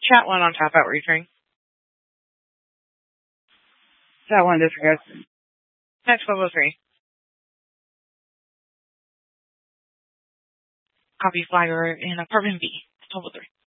Chat one on top out returning. Chat one disregard. Next level 3. Copy flagger in apartment B. Level 3.